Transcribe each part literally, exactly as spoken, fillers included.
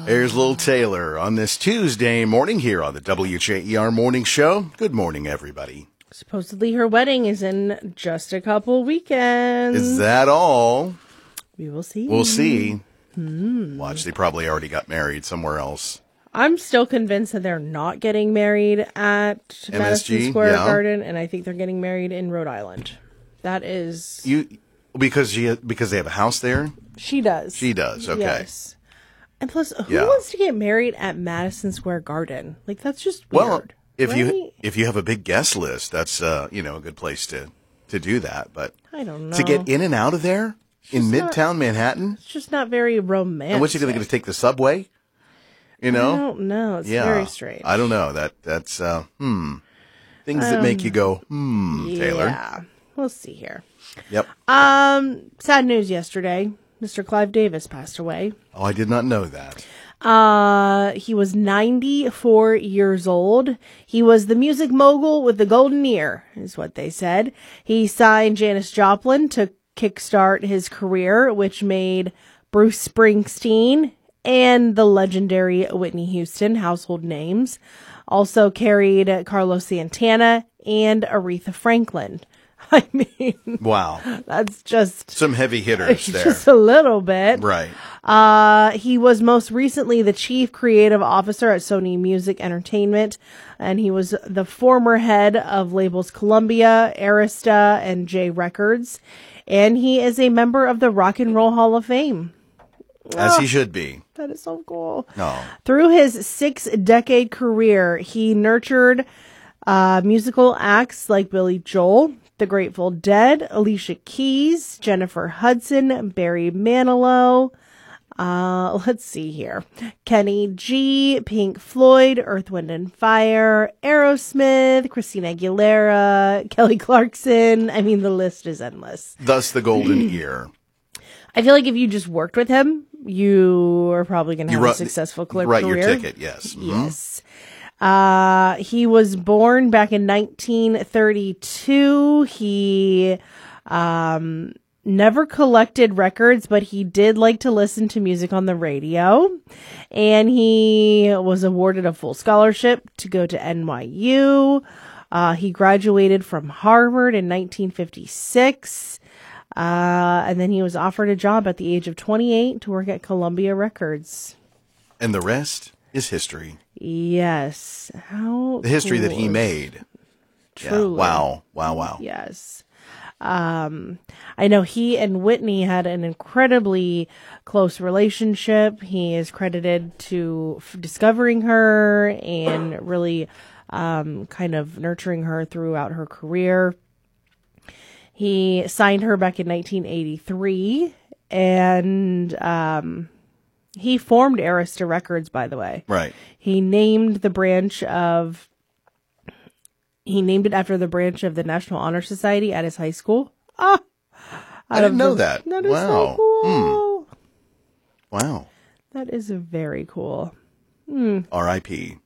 There's little Taylor on this Tuesday morning here on the W J E R Morning Show. Good morning, everybody. Supposedly her wedding is in just a couple weekends. Is that all? We will see. We'll see. Hmm. Watch, they probably already got married somewhere else. I'm still convinced that they're not getting married at M S G, Madison Square yeah. Garden, and I think they're getting married in Rhode Island. That is... You because she because they have a house there? She does. She does, okay. Yes. And plus, who Yeah. wants to get married at Madison Square Garden? Like, that's just weird. Well, if right? you if you have a big guest list, that's uh, you know, a good place to, to do that. But I don't know. to get in and out of there in just Midtown Manhattan? It's just not very romantic. And what's he going to take the subway? You know? I don't know. It's yeah. very strange. I don't know. That that's uh hmm. Things that make you go, hmm, Taylor. Yeah. We'll see here. Yep. Um, sad news yesterday. Mister Clive Davis passed away. Oh, I did not know that. Uh, he was ninety-four years old. He was the music mogul with the golden ear, is what they said. He signed Janis Joplin to kickstart his career, which made Bruce Springsteen and the legendary Whitney Houston household names. Also carried Carlos Santana and Aretha Franklin. I mean, Wow. that's just Some heavy hitters there. just a little bit. Right. Uh, he was most recently the chief creative officer at Sony Music Entertainment, and he was the former head of labels Columbia, Arista, and J Records, and he is a member of the Rock and Roll Hall of Fame. As Oh, he should be. that is so cool. No. Through his six-decade career, he nurtured uh, musical acts like Billy Joel, The Grateful Dead, Alicia Keys, Jennifer Hudson, Barry Manilow. Uh, let's see here. Kenny G, Pink Floyd, Earth, Wind and Fire, Aerosmith, Christina Aguilera, Kelly Clarkson. I mean, the list is endless. Thus the golden ear. I feel like if you just worked with him, you are probably going to have You a ru- successful cl- Write career. your ticket, yes. Mhm. Yes. Uh, he was born back in nineteen thirty-two. He, um, never collected records, but he did like to listen to music on the radio. And he was awarded a full scholarship to go to N Y U. Uh, he graduated from Harvard in nineteen fifty-six. Uh, and then he was offered a job at the age of twenty-eight to work at Columbia Records. And the rest is history. Yes. How The history cool that he is- made. Truly. Yeah. Wow. Wow, wow. Yes. Um, I know he and Whitney had an incredibly close relationship. He is credited to f- discovering her and really, um, kind of nurturing her throughout her career. He signed her back in nineteen eighty-three, and, um, he formed Arista Records, by the way. Right. He named the branch of, he named it after the branch of the National Honor Society at his high school. Ah, I didn't know that. That is Wow. so cool. Wow. That is very cool. R I P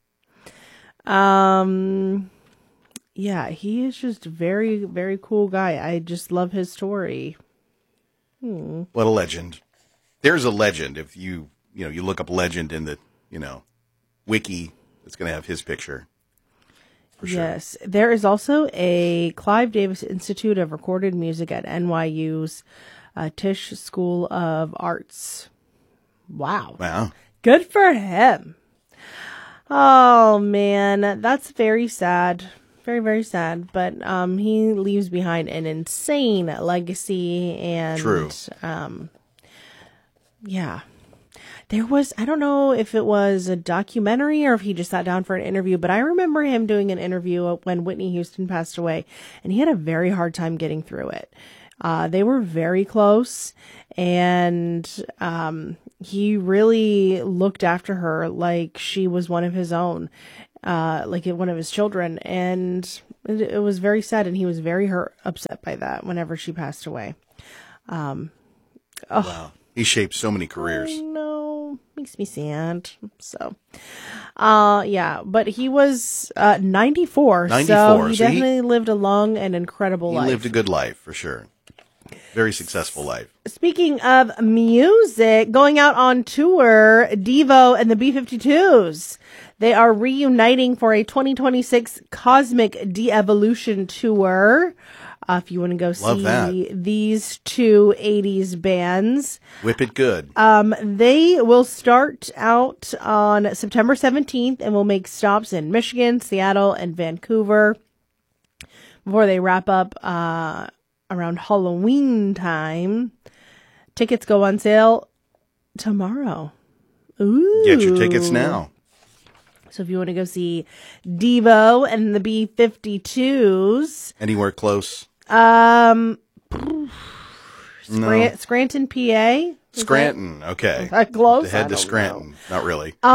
Um, yeah, he is just very, very cool guy. I just love his story. What a legend. There's a legend. If you, you know, you look up legend in the, you know, wiki, it's going to have his picture. For sure. Yes. There is also a Clive Davis Institute of Recorded Music at N Y U's uh, Tisch School of Arts. Wow. Wow. Good for him. Oh, man. That's very sad. Very, very sad. But um, he leaves behind an insane legacy. And, True. Um, yeah. There was, I don't know if it was a documentary or if he just sat down for an interview, but I remember him doing an interview when Whitney Houston passed away, and he had a very hard time getting through it. Uh, they were very close, and um, he really looked after her like she was one of his own, uh, like one of his children, and it, it was very sad, and he was very hurt, upset by that whenever she passed away. Um, oh. Wow. He shaped so many careers. I know. Makes me sad. So, uh, yeah, but he was, uh, ninety-four. So ninety-four. he So he- definitely lived a long and incredible He life. lived a good life, for sure. Very successful life. Speaking of music, going out on tour, Devo and the B fifty-twos. They are reuniting for a twenty twenty-six Cosmic De-Evolution tour. Uh, if you want to go Love see that. these two eighties bands. Whip it good. Um, they will start out on September seventeenth and will make stops in Michigan, Seattle, and Vancouver before they wrap up uh, around Halloween time. Tickets go on sale tomorrow. Ooh. Get your tickets now. So if you want to go see Devo and the B fifty-twos. Anywhere close? Um, Scran- No. Scranton, P A. Is Scranton. Okay. that close? To head I to don't Scranton. Not really. know.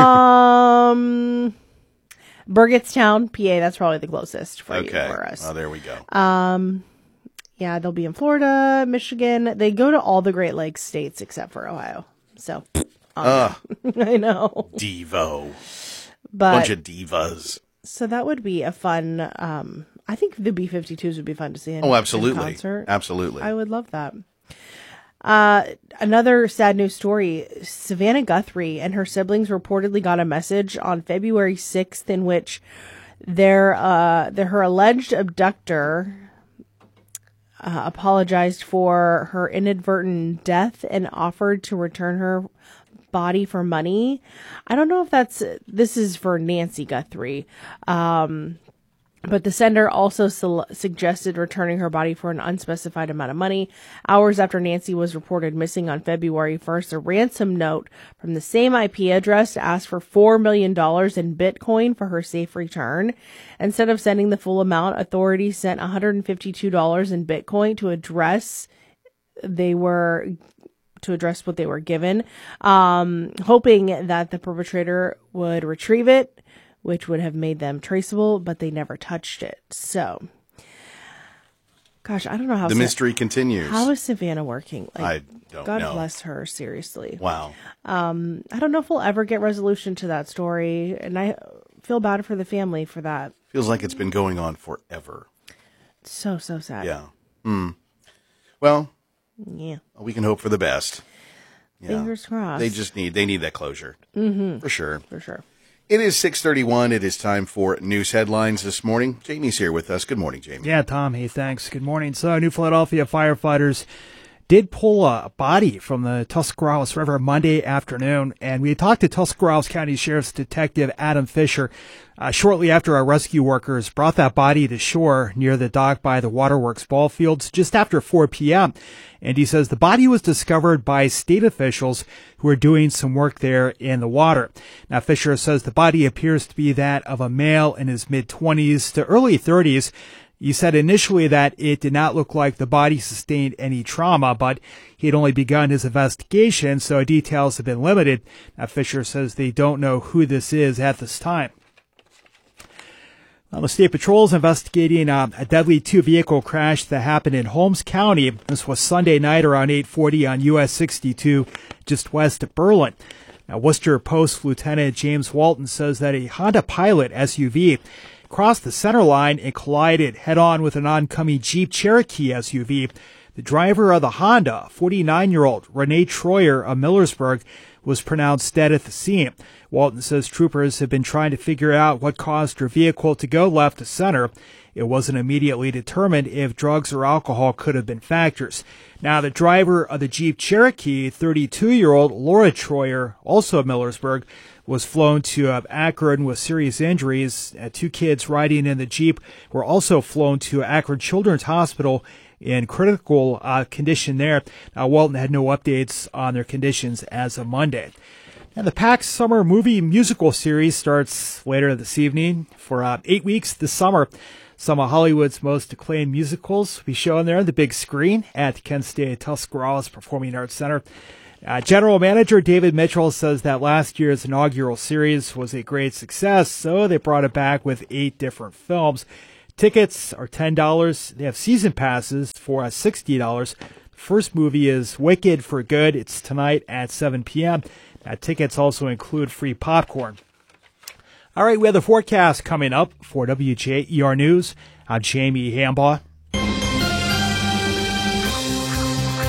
Um, Burgettstown, P A. That's probably the closest for Okay. you for us. Oh, there we go. Um, yeah, they'll be in Florida, Michigan. They go to all the Great Lakes states except for Ohio. So, Ugh. I know. Devo. But Bunch of divas. so that would be a fun. Um, I think the B fifty-twos would be fun to see. In, Oh, in absolutely. concert. Absolutely. I would love that. Uh, another sad news story. Savannah Guthrie and her siblings reportedly got a message on February sixth in which their, uh, their, her alleged abductor, uh, apologized for her inadvertent death and offered to return her body for money. I don't know if that's, this is for Nancy Guthrie. Um, But the sender also su- suggested returning her body for an unspecified amount of money. Hours after Nancy was reported missing on February first, a ransom note from the same I P address asked for four million dollars in Bitcoin for her safe return. Instead of sending the full amount, authorities sent one hundred fifty-two dollars in Bitcoin to address they were to address what they were given, um, hoping that the perpetrator would retrieve it, which would have made them traceable, but they never touched it. So, gosh, I don't know how the Sa- mystery continues. How is Savannah working? Like, I don't God know. bless her, seriously. Wow. Um, I don't know if we'll ever get resolution to that story, and I feel bad for the family for that. Feels like it's been going on forever. So, so sad. Yeah. Hmm. Well, Yeah. we can hope for the best. Yeah. Fingers crossed. They just need they need that closure. Mm-hmm. For sure. For sure. It is six thirty-one. It is time for news headlines this morning. Jamie's here with us. Good morning, Jamie. Yeah, Tom. Hey, thanks. Good morning. So, New Philadelphia firefighters did pull a body from the Tuscarawas River Monday afternoon, and we talked to Tuscarawas County Sheriff's Detective Adam Fisher uh, shortly after our rescue workers brought that body to shore near the dock by the Waterworks ball fields just after four p.m. And he says the body was discovered by state officials who are doing some work there in the water. Now, Fisher says the body appears to be that of a male in his mid-twenties to early thirties. He said initially that it did not look like the body sustained any trauma, but he had only begun his investigation, so details have been limited. Now, Fisher says they don't know who this is at this time. Well, the State Patrol is investigating uh, a deadly two-vehicle crash that happened in Holmes County. This was Sunday night around eight forty on U S sixty-two, just west of Berlin. Now, Worcester Post Lieutenant James Walton says that a Honda Pilot S U V crossed the center line and collided head-on with an oncoming Jeep Cherokee S U V. The driver of the Honda, forty-nine-year-old Renee Troyer of Millersburg, was pronounced dead at the scene. Walton says troopers have been trying to figure out what caused her vehicle to go left to center. It wasn't immediately determined if drugs or alcohol could have been factors. Now, the driver of the Jeep Cherokee, thirty-two-year-old Laura Troyer, also of Millersburg, was flown to uh, Akron with serious injuries. Uh, two kids riding in the Jeep were also flown to Akron Children's Hospital in critical uh, condition there. Now, Walton had no updates on their conditions as of Monday. And the PAX Summer Movie Musical Series starts later this evening for uh, eight weeks this summer. Some of Hollywood's most acclaimed musicals will be shown there on the big screen at the Kent State Tuscarawas Performing Arts Center. Uh, General Manager David Mitchell says that last year's inaugural series was a great success, so they brought it back with eight different films. Tickets are ten dollars. They have season passes for sixty dollars. The first movie is Wicked for Good. It's tonight at seven p.m. Uh, tickets also include free popcorn. All right, we have the forecast coming up for W J E R News. I'm Jamie Hambaugh.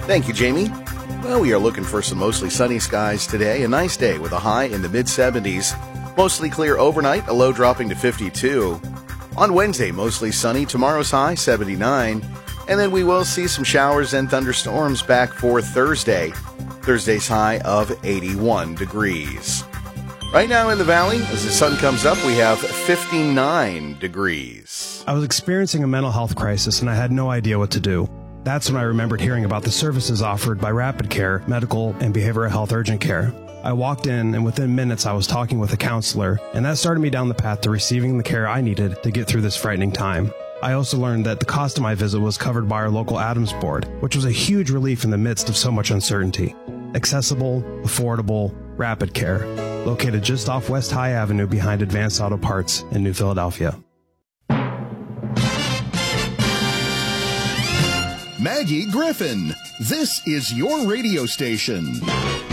Thank you, Jamie. Well, we are looking for some mostly sunny skies today. A nice day with a high in the mid seventies. Mostly clear overnight, a low dropping to fifty-two. On Wednesday, mostly sunny. Tomorrow's high, seventy-nine. And then we will see some showers and thunderstorms back for Thursday. Thursday's high of eighty-one degrees. Right now in the valley, as the sun comes up, we have fifty-nine degrees. I was experiencing a mental health crisis and I had no idea what to do. That's when I remembered hearing about the services offered by Rapid Care, Medical and Behavioral Health Urgent Care. I walked in, and within minutes I was talking with a counselor, and that started me down the path to receiving the care I needed to get through this frightening time. I also learned that the cost of my visit was covered by our local Adams board, which was a huge relief in the midst of so much uncertainty. Accessible, affordable, Rapid Care, located just off West High Avenue behind Advanced Auto Parts in New Philadelphia. Maggie Griffin, this is your radio station.